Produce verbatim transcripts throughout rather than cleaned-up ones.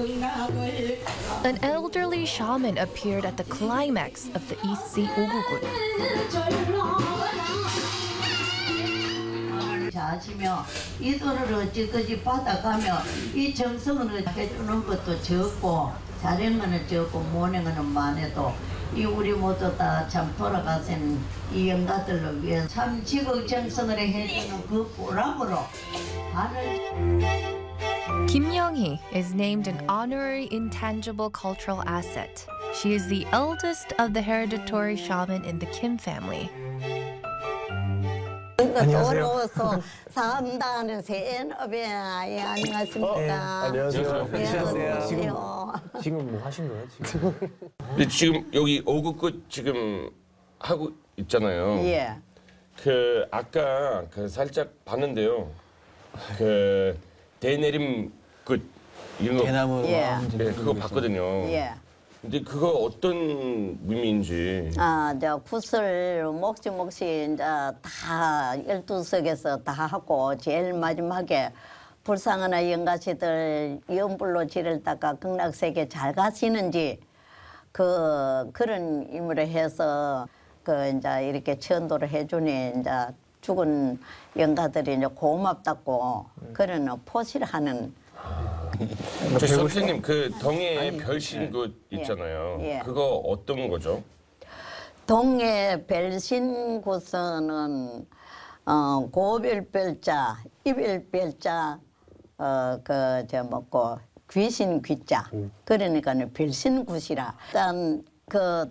An elderly shaman appeared at the climax of the East Sea 오구군. 자시며 이 돈을 어찌까지 받아가며 이 정성을 해주는 것도 적고 잘한 거는 적고 못한 거는 많아도 이 우리 모두 다 참 돌아가신 이 영가들을 위해 참 지극정성을 해주는 그 보람으로 하늘. Kim Young-hee is named an honorary intangible cultural asset. She is the eldest of the hereditary shaman in the Kim family. 돌아와서 산다는 새업에 안녕하십니까. 안녕하세요. 안녕하세요. 지금 지금 뭐 하신 거예요 지금? 근데 지금 여기 오구끝 지금 하고 있잖아요. 예. 그 아까 그 살짝 봤는데요. 그 대내림 끝 이런 거. 대나무로 예. 네, 그거 봤거든요. 예. 근데 그거 어떤 의미인지. 아, 저 구슬 몫이 몫이 이제 다 열두 석에서 다 하고 제일 마지막에 불쌍한 영가시들 연불로 지를다가 극락세계 잘 가시는지 그 그런 의미로 해서 그 이제 이렇게 천도를 해주니 이제 죽은 영가들이 이제 고맙다고 그런 포시를 하는. 저 선생님 그 동해 별신굿 예. 있잖아요. 예. 그거 어떤 거죠? 동해 별신굿은 어, 고별별자, 이별별자, 어, 그, 저, 뭐고, 귀신 귀자. 그러니까는 별신굿이라. 일단, 그,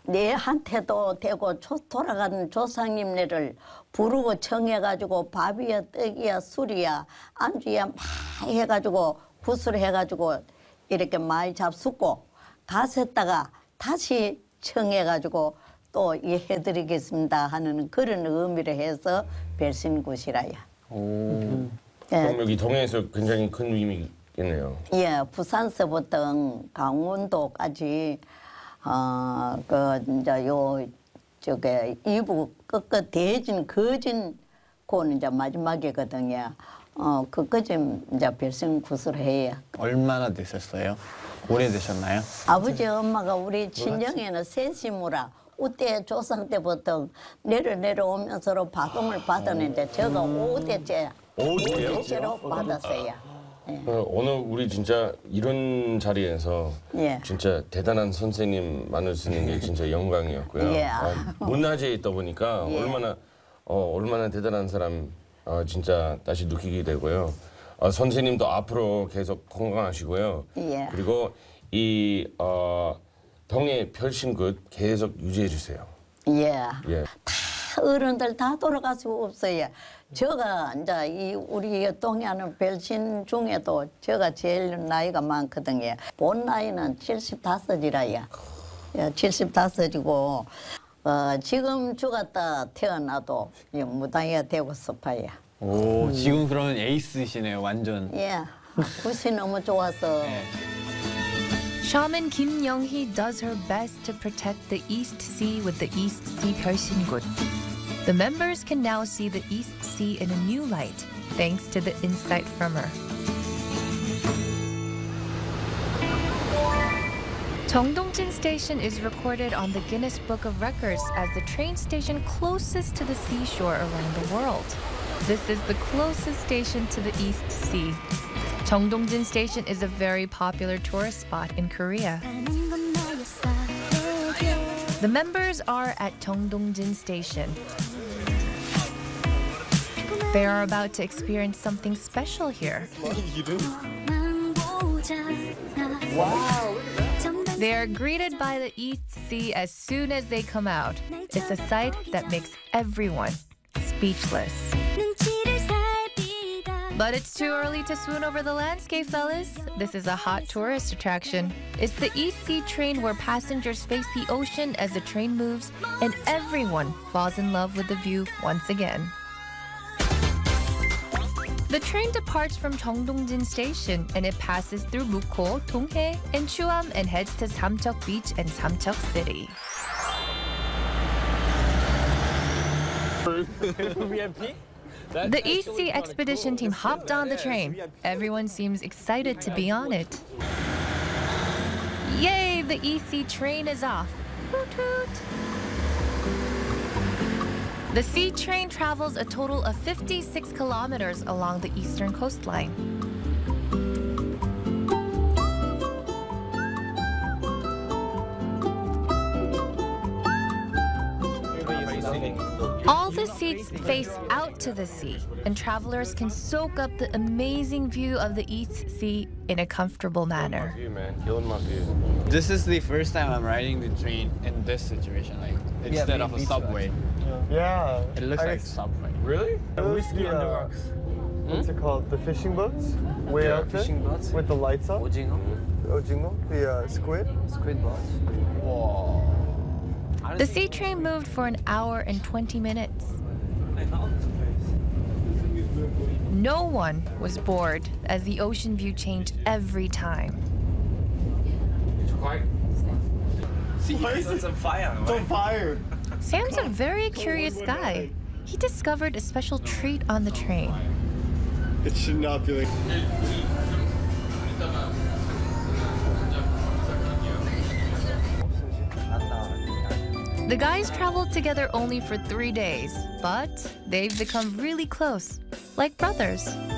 내한테도 되고, 조, 돌아가는 조상님네를 부르고 청해가지고, 밥이야, 떡이야, 술이야, 안주야, 막 해가지고, 굿을 해가지고, 이렇게 많이 잡수고, 가셨다가 다시 청해가지고, 또 해드리겠습니다 하는 그런 의미를 해서 별신굿이라야. 오. 예. 그럼 여기 동해에서 굉장히 큰 의미겠네요. 예, 부산서부터 강원도까지 어, 그 이제 요 저게 이부 끝끝 대진 거진 그는 이제 마지막이거든요. 어, 그까지 이제 별신굿을 해요. 얼마나 되셨어요? 오래되셨나요? 아버지 엄마가 우리 친정에는 셋이무라 우대 조상 때부터 내려 내려오면서로 바동을 받았는데 제가 오 대째 오 대째로 받았어요. 예. 어, 오늘 우리 진짜 이런 자리에서 예. 진짜 대단한 선생님 만날 수 있는 게 진짜 영광이었고요. 예. 아, 문화재에 있다 보니까 예. 얼마나 어, 얼마나 대단한 사람 어, 진짜 다시 느끼게 되고요. 어, 선생님도 앞으로 계속 건강하시고요. 예. 그리고 이 어, 동해 별신굿 계속 유지해 주세요. 예. 예. 다 어른들 다 돌아가시고 없어요. 제가 이제 이 우리 동해하는 별신 중에도 제가 제일 나이가 많거든요. 본 나이는 칠십다섯이라요. 예, 칠십다섯이고 어, 지금 죽었다 태어나도 무당이가 되고 싶어요. 오, 지금 그러면 에이스시네요, 완전. 예, 굿이 너무 좋아서. Shaman Kim Young-hee does her best to protect the East Sea with the East Sea 별신굿. The members can now see the East Sea in a new light, thanks to the insight from her. Cheongdongjin Station is recorded on the Guinness Book of Records as the train station closest to the seashore around the world. This is the closest station to the East Sea. Cheongdongjin Station is a very popular tourist spot in Korea. The members are at Cheongdongjin Station. They are about to experience something special here. Wow. They are greeted by the East Sea as soon as they come out. It's a sight that makes everyone speechless. But it's too early to swoon over the landscape, fellas. This is a hot tourist attraction. It's the East Sea train where passengers face the ocean as the train moves, and everyone falls in love with the view once again. The train departs from Cheongdongjin Station and it passes through Mukho, Donghae, and Chuam and heads to Samcheok Beach and Samcheok City. V I P? The East Sea expedition team hopped on the train. Everyone seems excited to be on it. Yay, the E C train is off. Hoot hoot. The sea train travels a total of fifty-six kilometers along the eastern coastline. All the seats face out to the sea, and travelers can soak up the amazing view of the East Sea in a comfortable manner. View, man. Killing my view. This is the first time I'm riding the train in this situation, like instead of a subway. Yeah. It looks I like guess subway. Really? those the, uh, What's it called? The fishing boats? Way Yeah, out there? fishing boats. With the lights on? 오징어, Ojingo? The uh, squid? squid boats. Whoa. The sea train moved for an hour and twenty minutes. No one was bored as the ocean view changed every time. It's on fire. fire! Sam's a very curious guy. He discovered a special treat on the train. It should not be like... The guys traveled together only for three days, but they've become really close, like brothers.